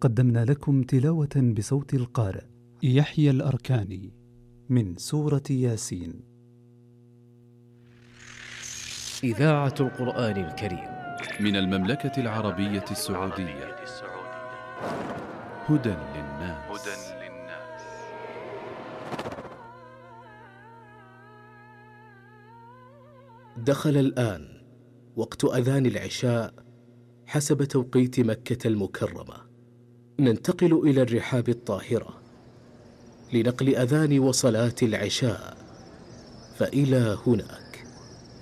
قدمنا لكم تلاوة بصوت القارئ يحيى الأركاني من سورة ياسين. إذاعة القرآن الكريم من المملكة العربية السعودية. هدى للناس. دخل الآن وقت أذان العشاء حسب توقيت مكة المكرمة. ننتقل إلى الرحاب الطاهرة لنقل أذان وصلاة العشاء، فإلى هناك.